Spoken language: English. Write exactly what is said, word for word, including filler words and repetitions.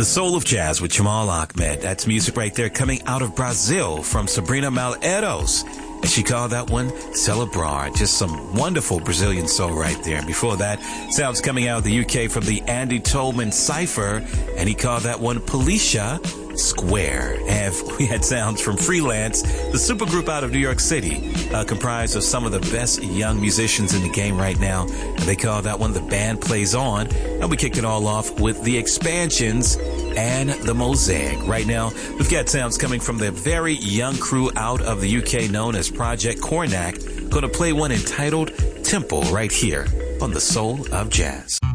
The Soul of Jazz with Jamal Ahmed. That's music right there coming out of Brazil from Sabrina Malheiros. And she called that one Celebrar. Just some wonderful Brazilian soul right there. And before that, sounds coming out of the U K from the Andy Tolman Cypher. And he called that one Policia Square. And we had sounds from Freelance, the supergroup out of New York City, uh, comprised of some of the best young musicians in the game right now. And they call that one The Band Plays On. And we kicked it all off with The Expansions and The Mosaic. Right now, we've got sounds coming from the very young crew out of the U K known as Project Cornac. Going to play one entitled Temple right here on The Soul of Jazz.